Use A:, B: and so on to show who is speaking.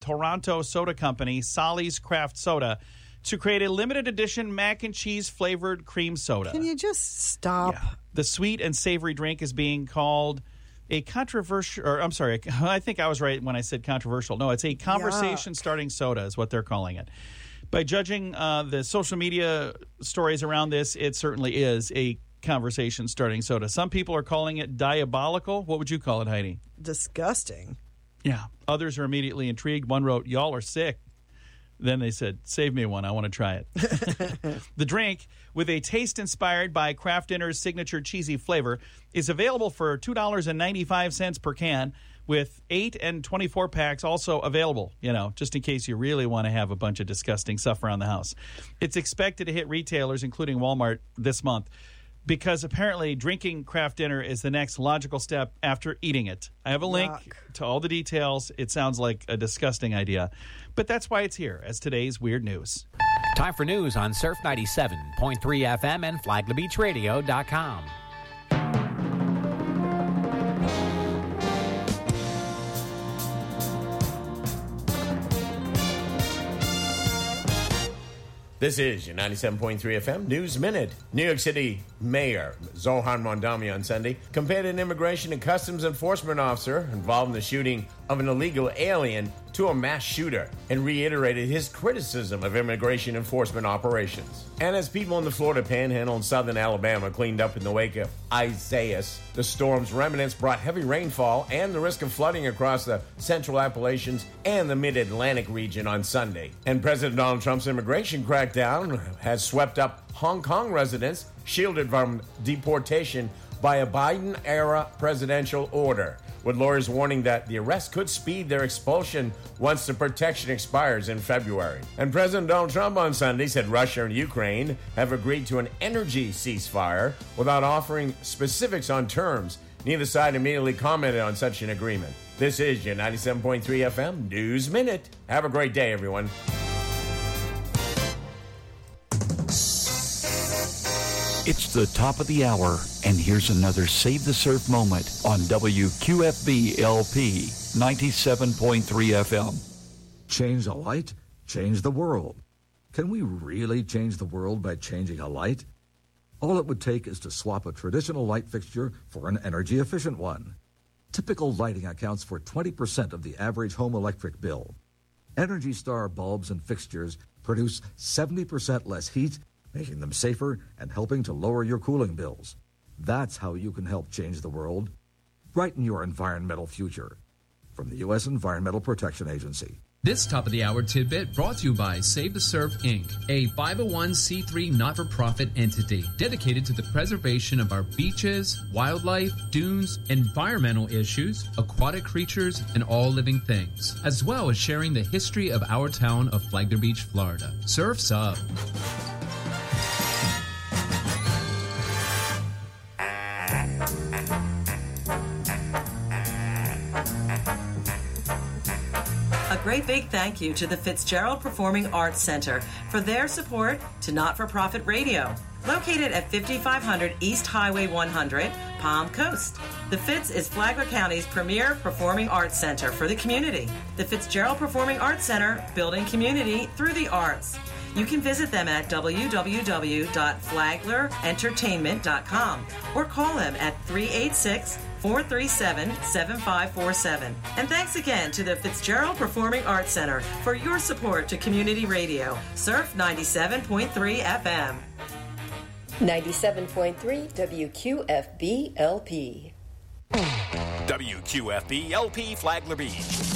A: Toronto soda company, Solly's Craft Soda, to create a limited edition mac and cheese flavored cream soda.
B: Can you just stop?
A: Yeah. The sweet and savory drink is being called a controversial, or I'm sorry, I think I was right when I said controversial. No, it's a conversation-starting soda is what they're calling it. By judging the social media stories around this, it certainly is a conversation-starting soda. Some people are calling it diabolical. What would you call it, Heidi?
B: Disgusting.
A: Yeah. Others are immediately intrigued. One wrote, "Y'all are sick." Then they said, "Save me one. I want to try it." The drink, with a taste inspired by Kraft Dinner's signature cheesy flavor, is available for $2.95 per can, with 8 and 24 packs also available, just in case you really want to have a bunch of disgusting stuff around the house. It's expected to hit retailers, including Walmart, this month, because apparently drinking Kraft Dinner is the next logical step after eating it. I have a link to all the details. It sounds like a disgusting idea, but that's why it's here as today's Weird News.
C: Time for news on Surf 97.3 FM and FlaglerBeachRadio.com.
D: This is your 97.3 FM News Minute. New York City Mayor Zohran Mamdani on Sunday compared an immigration and customs enforcement officer involved in the shooting of an illegal alien to a mass shooter and reiterated his criticism of immigration enforcement operations. And as people in the Florida Panhandle and southern Alabama cleaned up in the wake of Isaias, the storm's remnants brought heavy rainfall and the risk of flooding across the central Appalachians and the mid-Atlantic region on Sunday. And President Donald Trump's immigration crackdown has swept up Hong Kong residents shielded from deportation by a Biden-era presidential order, with lawyers warning that the arrest could speed their expulsion once the protection expires in February. And President Donald Trump on Sunday said Russia and Ukraine have agreed to an energy ceasefire without offering specifics on terms. Neither side immediately commented on such an agreement. This is your 97.3 FM News Minute. Have a great day, everyone.
E: It's the top of the hour, and here's another Save the Surf moment on WQFB LP 97.3 FM.
F: Change a light, change the world. Can we really change the world by changing a light? All it would take is to swap a traditional light fixture for an energy-efficient one. Typical lighting accounts for 20% of the average home electric bill. Energy Star bulbs and fixtures produce 70% less heat, making them safer and helping to lower your cooling bills. That's how you can help change the world. Brighten your environmental future. From the U.S. Environmental Protection Agency.
G: This top-of-the-hour tidbit brought to you by Save the Surf, Inc., a 501c3 not-for-profit entity dedicated to the preservation of our beaches, wildlife, dunes, environmental issues, aquatic creatures, and all living things, as well as sharing the history of our town of Flagler Beach, Florida. Surf's up.
H: A great big thank you to the Fitzgerald Performing Arts Center for their support to Not-for-Profit Radio, located at 5500 East Highway 100, Palm Coast. The Fitz is Flagler County's premier performing arts center for the community. The Fitzgerald Performing Arts Center, building community through the arts. You can visit them at www.flaglerentertainment.com or call them at 386-437-7547. And thanks again to the Fitzgerald Performing Arts Center for your support to community radio. Surf 97.3 FM.
I: 97.3 WQFB LP.
C: WQFB LP Flagler Beach.